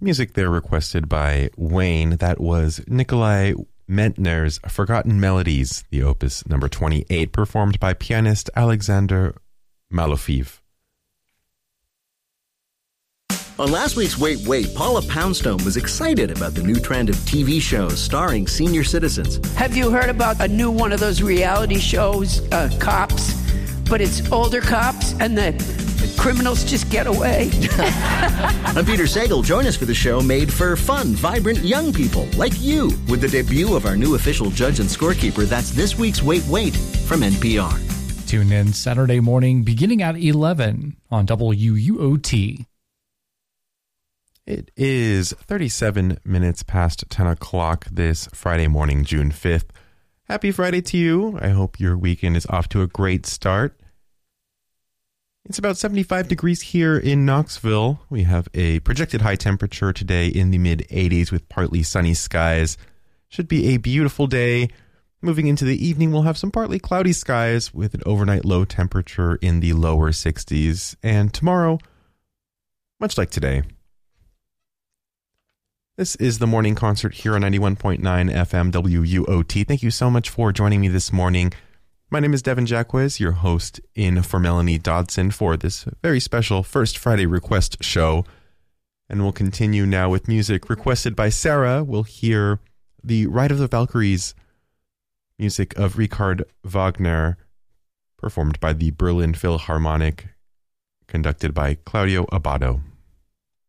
Music there requested by Wayne. That was Nikolai Mentner's Forgotten Melodies, the opus number 28, performed by pianist Alexander Malofeev. On last week's Wait, Paula Poundstone was excited about the new trend of TV shows starring senior citizens. Have you heard about a new one of those reality shows, Cops? But it's older cops and the criminals just get away. I'm Peter Sagal. Join us for the show made for fun, vibrant young people like you with the debut of our new official judge and scorekeeper. That's this week's Wait from NPR. Tune in Saturday morning beginning at 11 on WUOT. It is 37 minutes past 10 o'clock this Friday morning, June 5th. Happy Friday to you. I hope your weekend is off to a great start. It's about 75 degrees here in Knoxville. We have a projected high temperature today in the mid-80s with partly sunny skies. Should be a beautiful day. Moving into the evening, we'll have some partly cloudy skies with an overnight low temperature in the lower 60s. And tomorrow, much like today. This is the morning concert here on 91.9 FM WUOT. Thank you so much for joining me this morning. My name is Devin Jacquez, your host in for Melanie Dodson for this very special First Friday Request show. And we'll continue now with music requested by Sarah. We'll hear the Ride of the Valkyries, music of Richard Wagner, performed by the Berlin Philharmonic, conducted by Claudio Abbado.